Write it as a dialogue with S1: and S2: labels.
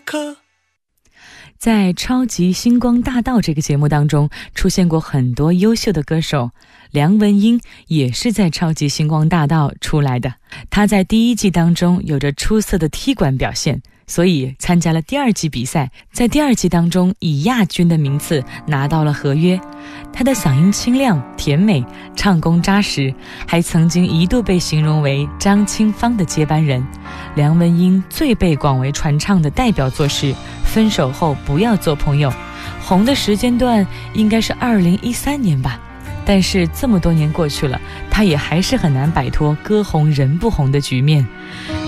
S1: 颗。
S2: 在超级星光大道这个节目当中出现过很多优秀的歌手，梁文音也是在超级星光大道出来的。他在第一季当中有着出色的踢馆表现，所以参加了第二季比赛，在第二季当中以亚军的名次拿到了合约。他的嗓音清亮甜美，唱功扎实，还曾经一度被形容为张清芳的接班人。梁文音最被广为传唱的代表作是《分手后不要做朋友》，红的时间段应该是2013年吧。但是这么多年过去了，他也还是很难摆脱歌红人不红的局面。